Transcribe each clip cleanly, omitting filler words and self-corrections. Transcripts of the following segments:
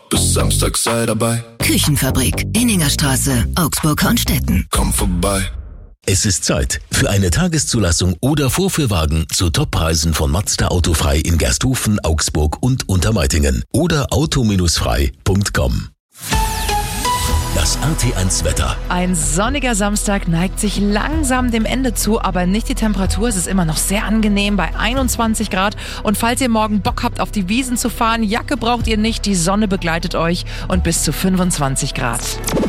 bis Samstag sei dabei. Küchenfabrik, Inningerstraße, Augsburg-Hornstetten. Komm vorbei. Es ist Zeit für eine Tageszulassung oder Vorführwagen zu Toppreisen von Mazda Autofrei in Gersthofen, Augsburg und Untermeitingen oder auto-frei.com. Das RT1 Wetter. Ein sonniger Samstag neigt sich langsam dem Ende zu, aber nicht die Temperatur. Es ist immer noch sehr angenehm bei 21 Grad. Und falls ihr morgen Bock habt, auf die Wiesen zu fahren, Jacke braucht ihr nicht, die Sonne begleitet euch und bis zu 25 Grad.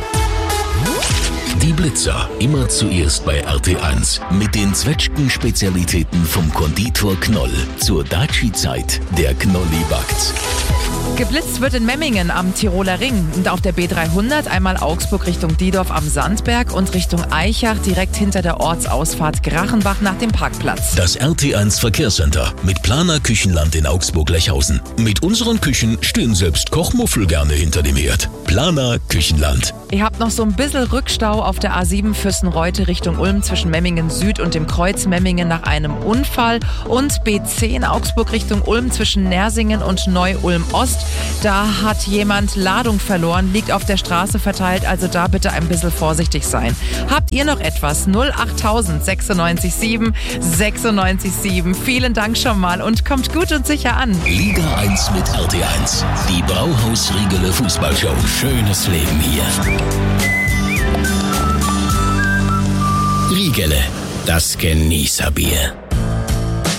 Die Blitzer, immer zuerst bei RT1 mit den Zwetschgen-Spezialitäten vom Konditor Knoll. Zur Daci-Zeit, der Knolli backt. Geblitzt wird in Memmingen am Tiroler Ring und auf der B300 einmal Augsburg Richtung Diedorf am Sandberg und Richtung Eichach direkt hinter der Ortsausfahrt Grachenbach nach dem Parkplatz. Das RT1 Verkehrscenter mit Planer Küchenland in Augsburg-Lechhausen. Mit unseren Küchen stehen selbst Kochmuffel gerne hinter dem Herd. Planer Küchenland. Ihr habt noch so ein bisschen Rückstau auf der A7 Fürstenreute Richtung Ulm zwischen Memmingen Süd und dem Kreuz Memmingen nach einem Unfall und B10 Augsburg Richtung Ulm zwischen Nersingen und Neu-Ulm Ost. Da hat jemand Ladung verloren, liegt auf der Straße verteilt, also da bitte ein bisschen vorsichtig sein. Habt ihr noch etwas? 08000 96 7 96 7. Vielen Dank schon mal und kommt gut und sicher an. Liga 1 mit RT1. Die Brauhaus-Riegele Fußballshow. Schönes Leben hier. Riegele, das Genießerbier.